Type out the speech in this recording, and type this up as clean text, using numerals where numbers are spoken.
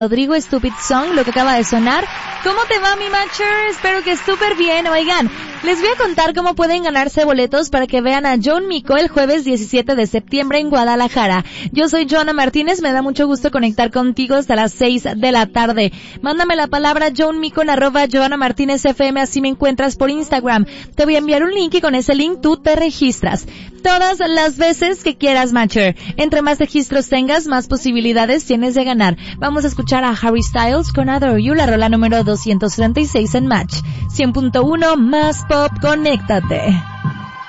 Rodrigo Stupid Song, lo que acaba de sonar. ¿Cómo te va, mi matcher? Espero que súper bien. Oigan, les voy a contar cómo pueden ganarse boletos para que vean a John Mico el jueves 17 de septiembre en Guadalajara. Yo soy Joana Martínez, me da mucho gusto conectar contigo hasta las 6 de la tarde. Mándame la palabra John Mico en @Joana Martínez FM, así me encuentras por Instagram. Te voy a enviar un link y con ese link tú te registras. Todas las veces que quieras, matcher. Entre más registros tengas, más posibilidades tienes de ganar. Vamos a escuchar a Harry Styles con Adore You, la rola número 236 en Match. 100.1 más pop, conéctate.